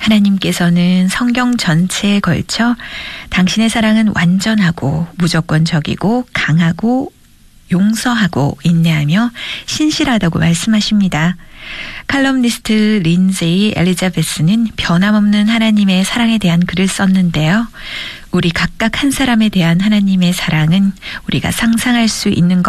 하나님께서는 성경 전체에 걸쳐 당신의 사랑은 완전하고 무조건적이고 강하고 용서하고 인내하며 신실하다고 말씀하십니다. 칼럼니스트 린세이 엘리자베스는 변함없는 하나님의 사랑에 대한 글을 썼는데요. 우리 각각 한 사람에 대한 하나님의 사랑은 우리가 상상할 수 있는 것